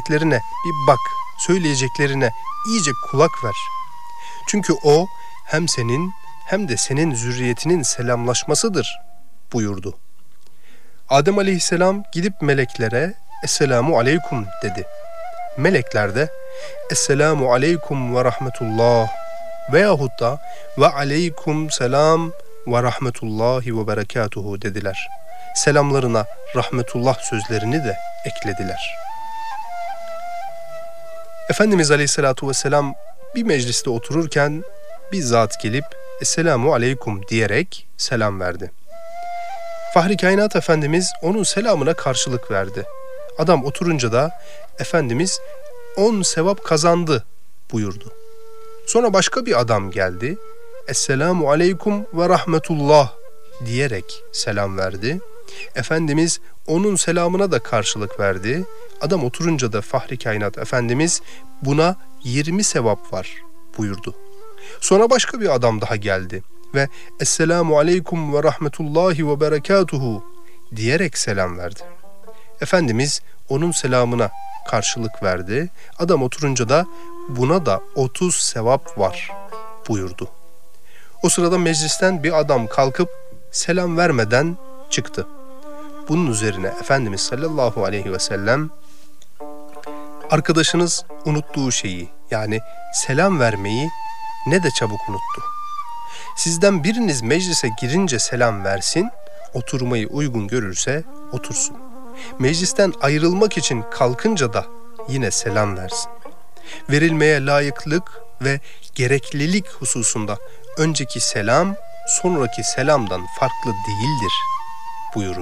söylediklerine bir bak, söyleyeceklerine iyice kulak ver. Çünkü o hem senin hem de senin zürriyetinin selamlaşmasıdır buyurdu. Adem aleyhisselam gidip meleklere Esselamu aleykum dedi. Melekler de Esselamu aleykum ve rahmetullah veyahut da ve aleykum selam ve rahmetullahi ve berekatuhu dediler. Selamlarına rahmetullah sözlerini de eklediler. Efendimiz aleyhissalatu vesselam bir mecliste otururken bir zat gelip Esselamu aleykum diyerek selam verdi. Fahri Kainat Efendimiz onun selamına karşılık verdi. Adam oturunca da Efendimiz 10 sevap kazandı buyurdu. Sonra başka bir adam geldi. Esselamu aleykum ve rahmetullah diyerek selam verdi. Efendimiz onun selamına da karşılık verdi. Adam oturunca da Fahri Kainat Efendimiz buna 20 sevap var buyurdu. Sonra başka bir adam daha geldi ve Esselamu aleykum ve rahmetullahi ve berekatuhu diyerek selam verdi. Efendimiz onun selamına karşılık verdi. Adam oturunca da buna da 30 sevap var buyurdu. O sırada meclisten bir adam kalkıp selam vermeden çıktı. Bunun üzerine Efendimiz sallallahu aleyhi ve sellem arkadaşınız unuttuğu şeyi yani selam vermeyi ne de çabuk unuttu. Sizden biriniz meclise girince selam versin, oturmayı uygun görürse otursun. Meclisten ayrılmak için kalkınca da yine selam versin. Verilmeye layıklık ve gereklilik hususunda önceki selam sonraki selamdan farklı değildir buyurur.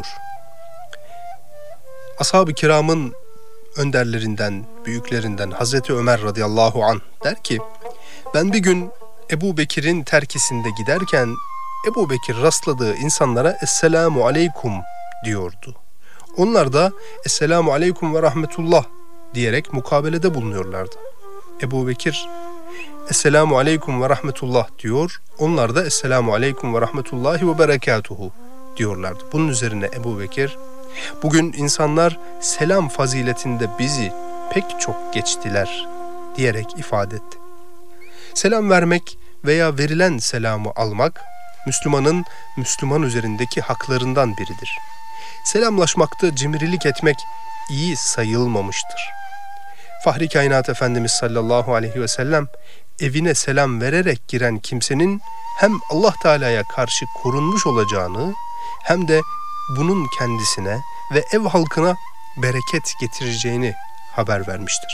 Ashab-ı kiramın önderlerinden, büyüklerinden Hazreti Ömer radıyallahu anh der ki, ben bir gün Ebu Bekir'in terkisinde giderken Ebu Bekir rastladığı insanlara Esselamu aleykum diyordu. Onlar da Esselamu aleykum ve rahmetullah diyerek mukabelede bulunuyorlardı. Ebu Bekir Esselamu aleykum ve rahmetullah diyor, onlar da Esselamu aleykum ve rahmetullahi ve berekatuhu diyorlardı. Bunun üzerine Ebu Bekir, bugün insanlar selam faziletinde bizi pek çok geçtiler diyerek ifade etti. Selam vermek veya verilen selamı almak, Müslümanın Müslüman üzerindeki haklarından biridir. Selamlaşmakta cimrilik etmek iyi sayılmamıştır. Fahri Kainat Efendimiz sallallahu aleyhi ve sellem evine selam vererek giren kimsenin hem Allah Teala'ya karşı korunmuş olacağını hem de bunun kendisine ve ev halkına bereket getireceğini haber vermiştir.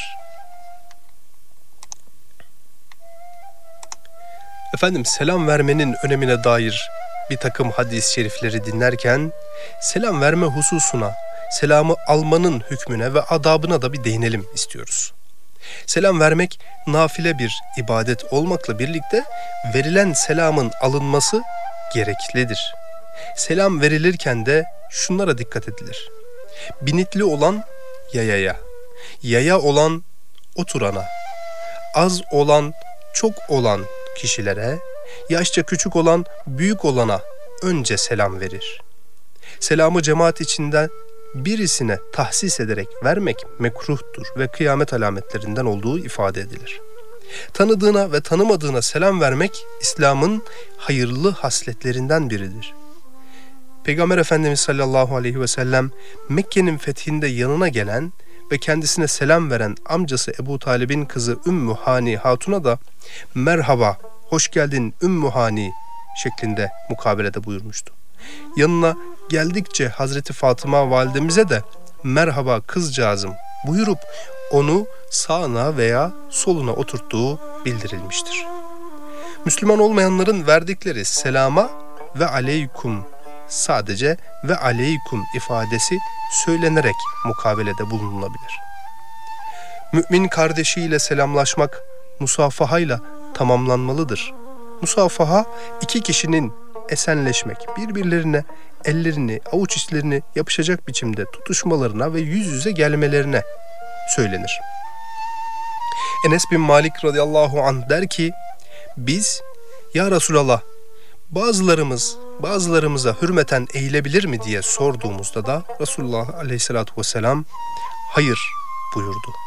Efendim selam vermenin önemine dair bir takım hadis-i şerifleri dinlerken selam verme hususuna, selamı almanın hükmüne ve adabına da bir değinelim istiyoruz. Selam vermek nafile bir ibadet olmakla birlikte verilen selamın alınması gereklidir. Selam verilirken de şunlara dikkat edilir. Binitli olan yayaya, yaya olan oturana, az olan çok olan kişilere, yaşça küçük olan büyük olana önce selam verir. Selamı cemaat içinden birisine tahsis ederek vermek mekruhtur ve kıyamet alametlerinden olduğu ifade edilir. Tanıdığına ve tanımadığına selam vermek İslam'ın hayırlı hasletlerinden biridir. Peygamber Efendimiz sallallahu aleyhi ve sellem Mekke'nin fethinde yanına gelen ve kendisine selam veren amcası Ebu Talib'in kızı Ümmü Hani Hatun'a da merhaba, hoş geldin Ümmü Hani şeklinde mukabelede buyurmuştu. Yanına geldikçe Hazreti Fatıma validemize de merhaba kızcağızım buyurup onu sağına veya soluna oturttuğu bildirilmiştir. Müslüman olmayanların verdikleri selama ve aleykum sadece ve aleykum ifadesi söylenerek mukabelede bulunulabilir. Mümin kardeşiyle selamlaşmak musafahayla tamamlanmalıdır. Musafaha iki kişinin esenleşmek, birbirlerine ellerini, avuç içlerini yapışacak biçimde tutuşmalarına ve yüz yüze gelmelerine söylenir. Enes bin Malik radıyallahu anh der ki, biz ya Resulallah bazılarımıza hürmeten eğilebilir mi diye sorduğumuzda da Resulullah aleyhissalatü vesselam hayır buyurdu.